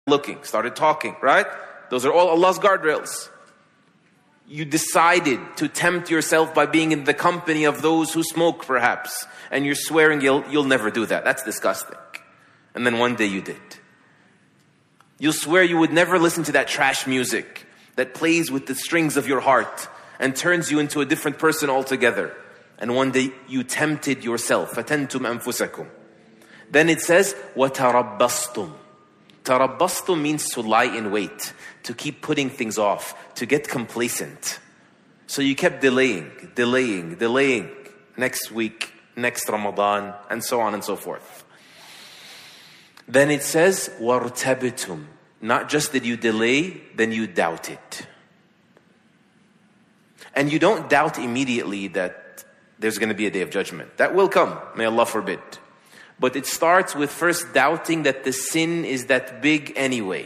looking, started talking, right? Those are all Allah's guardrails. You decided to tempt yourself by being in the company of those who smoke perhaps, and you're swearing you'll never do that. That's disgusting. And then one day you did. You'll swear you would never listen to that trash music that plays with the strings of your heart and turns you into a different person altogether. And one day you tempted yourself. فَتَنْتُمْ أَنفُسَكُمْ. Then it says, وَتَرَبَّصْتُمْ. Tarabbastum means to lie in wait, to keep putting things off, to get complacent. So you kept delaying. Next week, next Ramadan, and so on and so forth. Then it says, وَارْتَبِتُمْ. Not just did you delay, then you doubted. And you don't doubt immediately that there's going to be a day of judgment. That will come, may Allah forbid. But it starts with first doubting that the sin is that big anyway.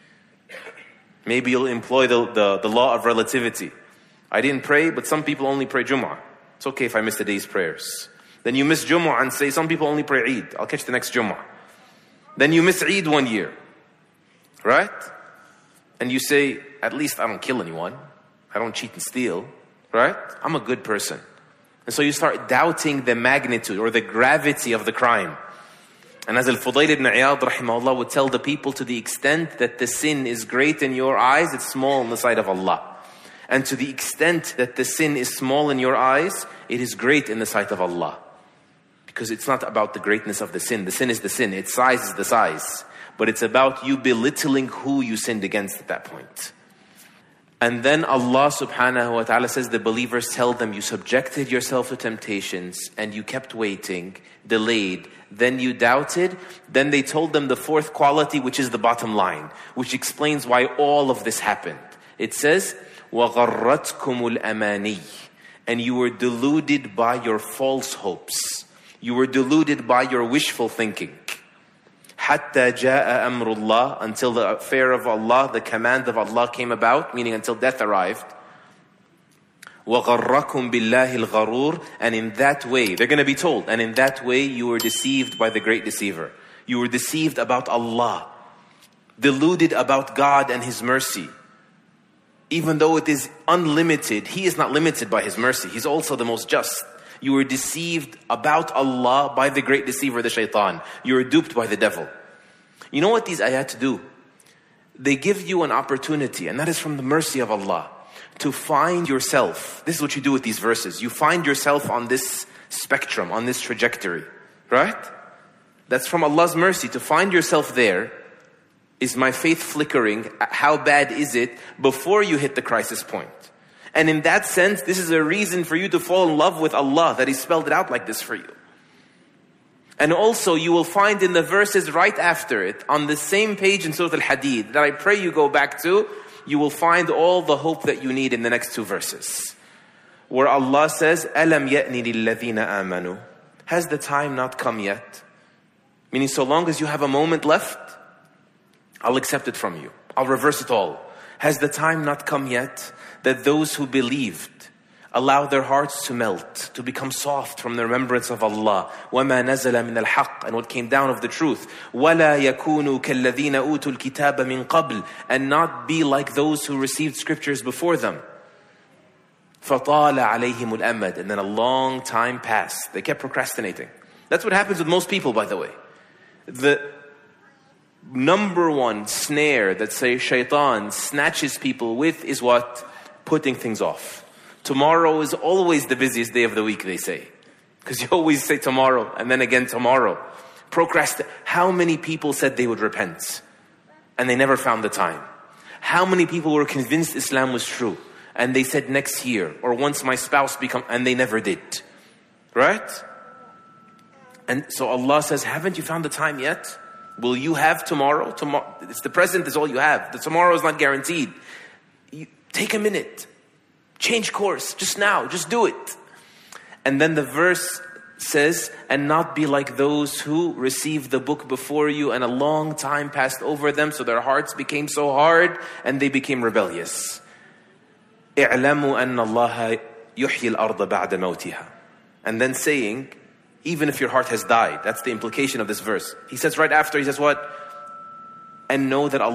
Maybe you'll employ the law of relativity. I didn't pray, but some people only pray Jumu'ah. It's okay if I miss the day's prayers. Then you miss Jumu'ah and say, some people only pray Eid. I'll catch the next Jumu'ah. Then you miss Eid one year. Right? And you say, at least I don't kill anyone. I don't cheat and steal. Right? I'm a good person. And so you start doubting the magnitude or the gravity of the crime. And as Al-Fudayl ibn Iyad rahimahullah would tell the people, to the extent that the sin is great in your eyes, it's small in the sight of Allah. And to the extent that the sin is small in your eyes, it is great in the sight of Allah. Because it's not about the greatness of the sin. The sin is the sin. Its size is the size. But it's about you belittling who you sinned against at that point. And then Allah subhanahu wa ta'ala says, the believers tell them, you subjected yourself to temptations and you kept waiting, delayed, then you doubted. Then they told them the fourth quality, which is the bottom line, which explains why all of this happened. It says, وَغَرَّتْكُمُ الْأَمَانِيِّ. And you were deluded by your false hopes. You were deluded by your wishful thinking. حَتَّى جَاءَ أَمْرُ اللَّهِ. Until the affair of Allah, the command of Allah came about, meaning until death arrived. وَغَرَّكُمْ بِاللَّهِ الْغَرُورِ. And in that way, they're going to be told, and in that way you were deceived by the great deceiver. You were deceived about Allah. Deluded about God and His mercy. Even though it is unlimited, He is not limited by His mercy. He's also the most just. You were deceived about Allah by the great deceiver, the shaitan. You were duped by the devil. You know what these ayat do? They give you an opportunity, and that is from the mercy of Allah, to find yourself. This is what you do with these verses. You find yourself on this spectrum, on this trajectory. Right? That's from Allah's mercy. To find yourself there. Is my faith flickering? How bad is it before you hit the crisis point? And in that sense, this is a reason for you to fall in love with Allah, that He spelled it out like this for you. And also you will find in the verses right after it, on the same page in Surah Al-Hadid, that I pray you go back to, you will find all the hope that you need in the next two verses. Where Allah says, أَلَمْ يَأْنِ لِلَّذِينَ آمَنُوا. Has the time not come yet? Meaning, so long as you have a moment left, I'll accept it from you. I'll reverse it all. Has the time not come yet that those who believed allow their hearts to melt, to become soft from the remembrance of Allah? وَمَا نَزَلَ مِنَ الْحَقِّ. And what came down of the truth. وَلَا يَكُونُوا كَالَّذِينَ أُوتُوا الْكِتَابَ مِنْ قَبْلِ. And not be like those who received scriptures before them. فَطَالَ عَلَيْهِمُ الْأَمَدِ. And then a long time passed. They kept procrastinating. That's what happens with most people, by the way. The number one snare that shaitan snatches people with is what? Putting things off. Tomorrow is always the busiest day of the week, they say. Because you always say tomorrow and then again tomorrow. How many people said they would repent and they never found the time? How many people were convinced Islam was true and they said next year or once my spouse and they never did? Right? And so Allah says, haven't you found the time yet? Will you have tomorrow? Tomorrow, it's the present is all you have. The tomorrow is not guaranteed. Take a minute. Change course. Just now. Just do it. And then the verse says, and not be like those who received the book before you and a long time passed over them, so their hearts became so hard and they became rebellious. اعلموا أن الله يحيي الأرض بعد موتها. And then saying, even if your heart has died. That's the implication of this verse. He says right after, he says what? and know that